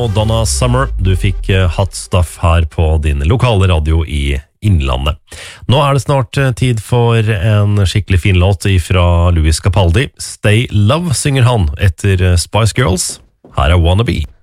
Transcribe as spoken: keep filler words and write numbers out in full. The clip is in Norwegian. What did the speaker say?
og Donna Summer. Du fikk Hot Stuff her på din lokale radio i Innlandet. Nå er det snart tid for en skikkelig fin låt fra Louis Capaldi. Stay Love synger han etter Spice Girls. Her er Wannabe.